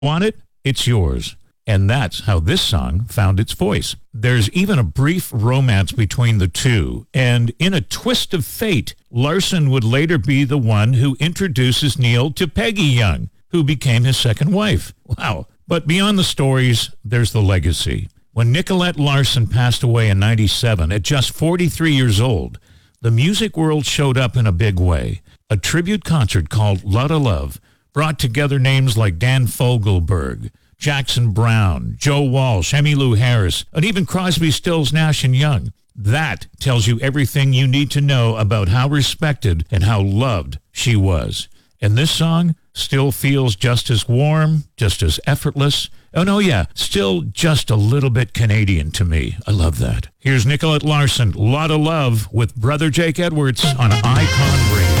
Want it? It's yours. And that's how this song found its voice. There's even a brief romance between the two, and in a twist of fate, Larson would later be the one who introduces Neil to Peggy Young, who became his second wife. Wow. But beyond the stories, there's the legacy. When Nicolette Larson passed away in 97 at just 43 years old, the music world showed up in a big way. A tribute concert called Lotta Love brought together names like Dan Fogelberg, Jackson Browne, Joe Walsh, Emmylou Harris, and even Crosby, Stills, Nash & Young. That tells you everything you need to know about how respected and how loved she was. And this song still feels just as warm, just as effortless. Oh, no, yeah, still just a little bit Canadian to me. I love that. Here's Nicolette Larson, Lotta Love, with Brother Jake Edwards on Icon Radio.